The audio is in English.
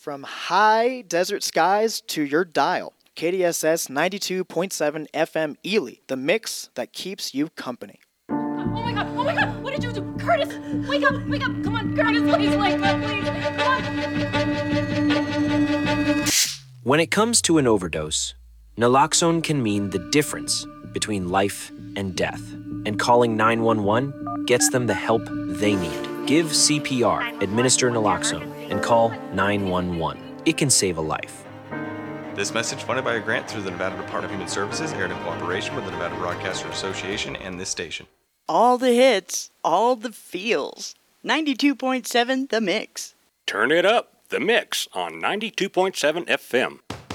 From high desert skies to your dial. KDSS 92.7 FM Ely, the mix that keeps you company. Oh my god, what did you do? Curtis, wake up, come on, Curtis, please wake up, please, come on. When it comes to an overdose, naloxone can mean the difference between life and death, and calling 911 gets them the help they need. Give CPR, administer naloxone, and call 911. It can save a life. This message funded by a grant through the Nevada Department of Human Services, aired in cooperation with the Nevada Broadcaster Association and this station. All the hits, all the feels. 92.7 The Mix. Turn it up, The Mix on 92.7 FM.